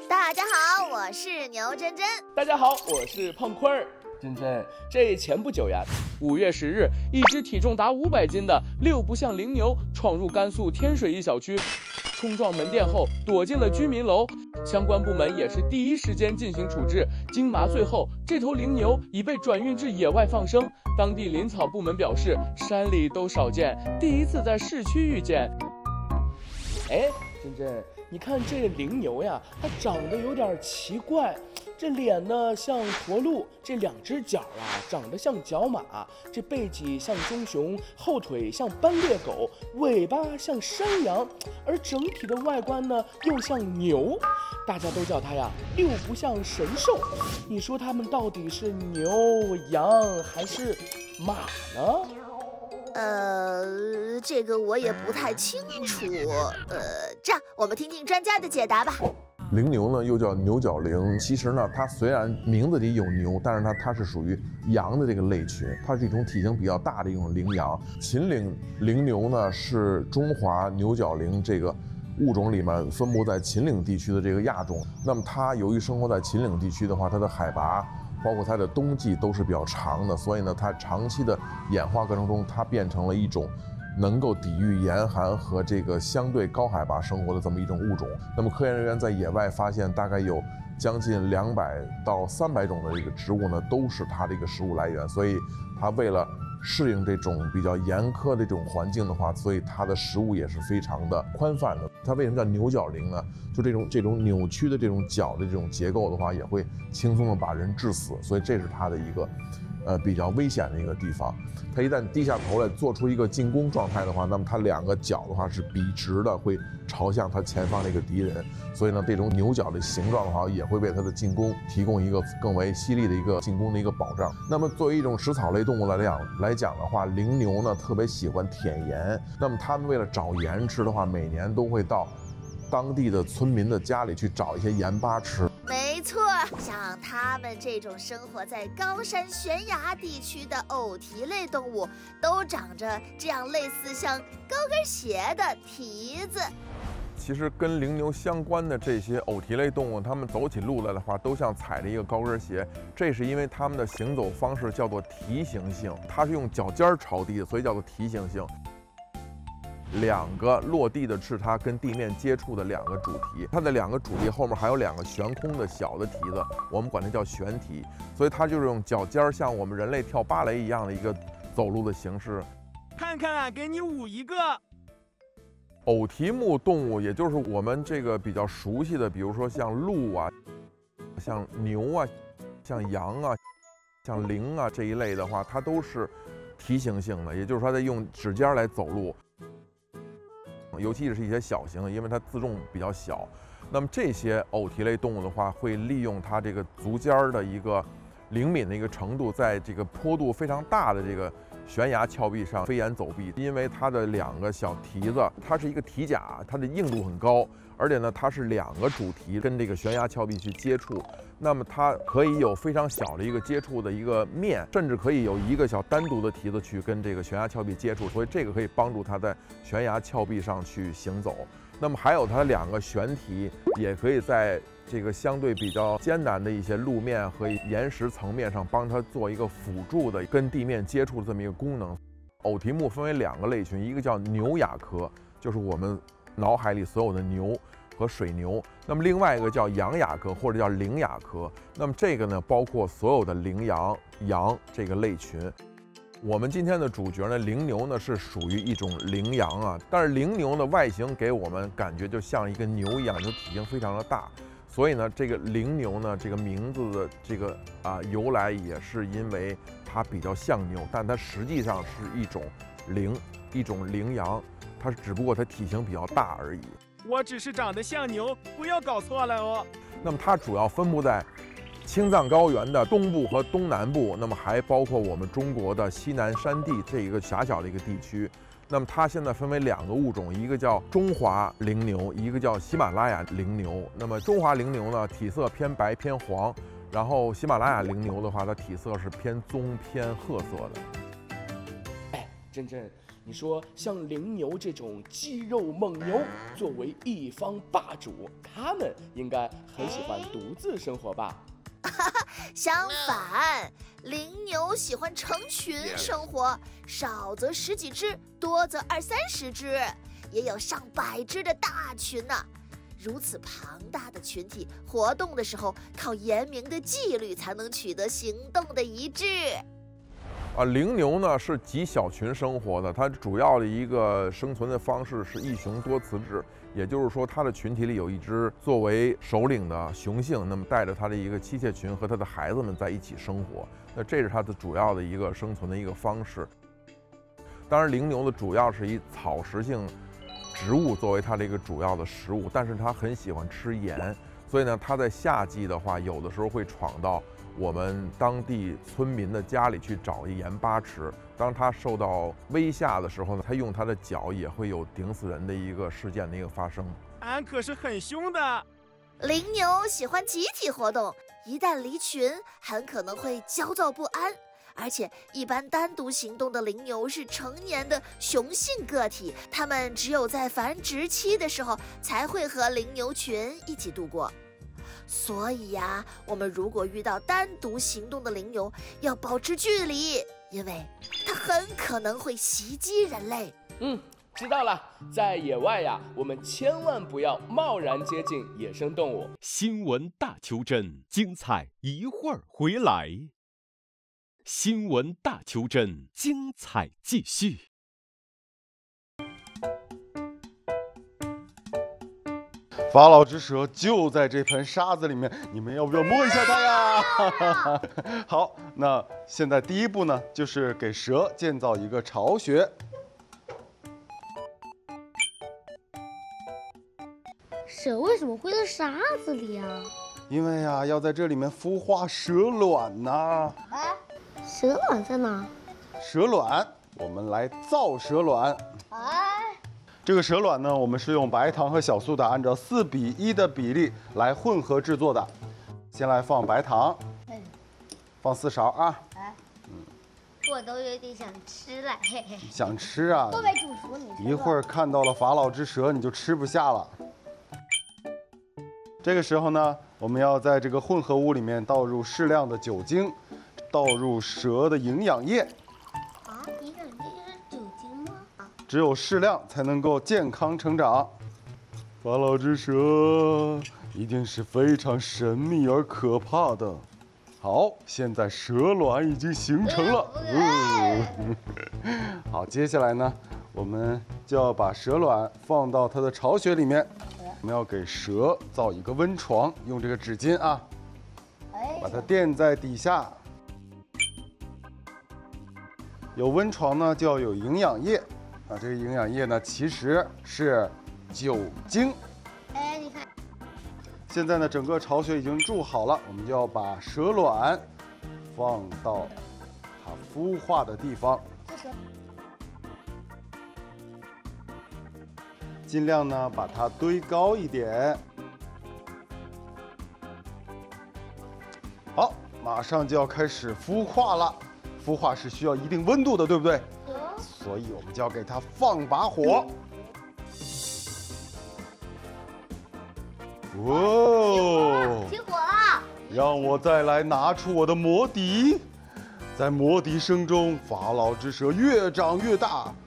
大家好，我是牛真真。 大家好，我是胖坤儿。真真，这前不久呀，5月10日，一只体重达500斤的6不像羚牛闯入甘肃天水一小区，冲撞门店后躲进了居民楼。相关部门也是第一时间进行处置。经麻醉后，这头羚牛已被转运至野外放生。当地林草部门表示，山里都少见，第一次在市区遇见。哎，真真，你看这羚牛呀，它长得有点奇怪。这脸呢像驼鹿，这2只脚啊长得像角马，这背脊像棕熊，后腿像斑鬣狗，尾巴像山羊，而整体的外观呢又像牛，大家都叫它呀6不像神兽。你说它们到底是牛、羊还是马呢？ 这个我也不太清楚。这样我们听听专家的解答吧。 羚牛呢又叫牛角羚，其实呢它虽然名字里有牛，但是它是属于羊的这个类群，它是一种体型比较大的一种羚羊。秦岭羚牛呢是中华牛角羚这个物种里面分布在秦岭地区的这个亚种。那么它由于生活在秦岭地区的话，它的海拔包括它的冬季都是比较长的，所以呢它长期的演化过程中，它变成了一种能够抵御严寒和这个相对高海拔生活的这么一种物种。那么科研人员在野外发现，大概有将近200到300种的这个植物呢，都是它的一个食物来源。所以它为了适应这种比较严苛的这种环境的话，所以它的食物也是非常的宽泛的。它为什么叫牛角羚呢？就这种扭曲的这种角的这种结构的话，也会轻松的把人致死。所以这是它的一个比较危险的一个地方。它一旦低下头来做出一个进攻状态的话，那么它2个角的话是笔直的，会朝向它前方的一个敌人。所以呢，这种牛角的形状的话，也会为它的进攻提供一个更为犀利的一个进攻的一个保障。那么作为一种食草类动物来讲的话，羚牛呢特别喜欢舔盐。那么它们为了找盐吃的话，每年都会到当地的村民的家里去找一些盐巴吃。 没错，像它们这种生活在高山悬崖地区的偶蹄类动物，都长着这样类似像高跟鞋的蹄子。 其实跟羚牛相关的这些偶蹄类动物，它们走起路来的话，都像踩着一个高跟鞋。这是因为它们的行走方式叫做蹄行性，它是用脚尖朝地的，所以叫做蹄行性。2个落地的是它跟地面接触的2个主蹄，它的2个主蹄后面还有2个悬空的小的蹄子，我们管它叫悬蹄。所以它就是用脚尖像我们人类跳芭蕾一样的一个走路的形式。 看看，给你舞一个。 偶蹄目动物，也就是我们这个比较熟悉的，比如说像鹿啊、像牛啊、像羊啊、像羚啊这一类的话，它都是蹄行性的，也就是说它在用指尖来走路。尤其是一些小型的，因为它自重比较小。那么这些偶蹄类动物的话，会利用它这个足尖的一个灵敏的一个程度，在这个坡度非常大的这个悬崖峭壁上飞檐走壁。因为它的2个小蹄子，它是一个蹄甲，它的硬度很高，而且呢，它是2个主蹄跟这个悬崖峭壁去接触。那么它可以有非常小的一个接触的一个面，甚至可以有1个小单独的蹄子去跟这个悬崖峭壁接触，所以这个可以帮助它在悬崖峭壁上去行走。那么还有它2个悬蹄，也可以在这个相对比较艰难的一些路面和岩石层面上帮它做一个辅助的跟地面接触的这么一个功能。偶蹄目分为2个类群，一个叫牛亚科，就是我们脑海里所有的牛和水牛。那么另外一个叫羊亚科或者叫羚亚科，那么这个呢包括所有的羚羊、羊这个类群。我们今天的主角呢，羚牛呢是属于一种羚羊啊，但是羚牛的外形给我们感觉就像一个牛一样，就体型非常的大。所以呢，这个羚牛呢，这个名字的这个由来也是因为它比较像牛，但它实际上是一种羚羊，它只不过它体型比较大而已。 我只是长得像牛，不要搞错了哦。 那么它主要分布在青藏高原的东部和东南部，那么还包括我们中国的西南山地这一个狭小的一个地区。那么它现在分为2个物种，一个叫中华羚牛，一个叫喜马拉雅羚牛。那么中华羚牛呢，体色偏白偏黄，然后喜马拉雅羚牛的话，它体色是偏棕偏褐色的。 哎，真真， 你说像羚牛这种肌肉猛牛，作为一方霸主，它们应该很喜欢独自生活吧？ 相反，羚牛喜欢成群生活，少则10几只，多则20-30只，也有上百只的大群呢。如此庞大的群体，活动的时候靠严明的纪律才能取得行动的一致。 羚牛呢是极小群生活的，它主要的一个生存的方式是一雄多雌制，也就是说它的群体里有一只作为首领的雄性，那么带着它的一个妻妾群和它的孩子们在一起生活，那这是它的主要的一个生存的一个方式。当然，羚牛的主要是以草食性植物作为它的一个主要的食物，但是它很喜欢吃盐，所以呢，它在夏季的话，有的时候会闯到我们当地村民的家里去找一盐巴吃。当它受到威吓的时候呢，它用它的脚也会有顶死人的一个事件的一个发生。 俺可是很凶的。 羚牛喜欢集体活动，一旦离群，很可能会焦躁不安。而且，一般单独行动的羚牛是成年的雄性个体，它们只有在繁殖期的时候才会和羚牛群一起度过。所以呀，我们如果遇到单独行动的羚牛，要保持距离，因为它很可能会袭击人类。 知道了，在野外呀，我们千万不要贸然接近野生动物。 新闻大求真，精彩一会儿回来。新闻大求真，精彩继续。 法老之蛇就在这盆沙子里面，你们要不要摸一下它呀？好，那现在第一步呢，就是给蛇建造一个巢穴。 蛇为什么会在沙子里啊？ 因为呀，要在这里面孵化蛇卵呐。 蛇卵在哪？ 蛇卵，我们来造蛇卵。这个蛇卵呢，我们是用白糖和小苏打按照4:1的比例来混合制作的。先来放白糖，放4勺啊。 我都有点想吃了，嘿嘿。 想吃啊？ 都没煮熟，你一会儿看到了法老之蛇，你就吃不下了。这个时候呢，我们要在这个混合物里面倒入适量的酒精，倒入蛇的营养液。 营养液是酒精吗？ 只有适量才能够健康成长。法老之蛇一定是非常神秘而可怕的。好，现在蛇卵已经形成了。好，接下来呢，我们就要把蛇卵放到它的巢穴里面。我们要给蛇造一个温床，用这个纸巾啊，把它垫在底下。有温床呢，就要有营养液。这个营养液呢，其实是酒精。 你看， 现在呢，整个巢穴已经筑好了，我们就要把蛇卵放到它孵化的地方。尽量呢把它堆高一点。好，马上就要开始孵化了。孵化是需要一定温度的，对不对？所以我们就要给它放把火。 起火了！ 让我再来拿出我的魔笛。在魔笛声中，法老之蛇越长越大，